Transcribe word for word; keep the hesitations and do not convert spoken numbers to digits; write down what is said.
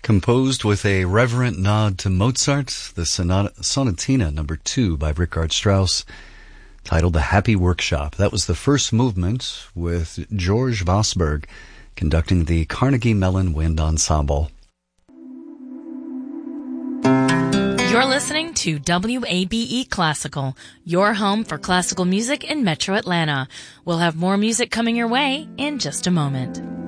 Composed with a reverent nod to Mozart, the sonata, Sonatina number two by Richard Strauss, titled The Happy Workshop. That was the first movement, with George Vosberg conducting the Carnegie Mellon Wind Ensemble. You're listening to W A B E Classical, your home for classical music in Metro Atlanta. We'll have more music coming your way in just a moment.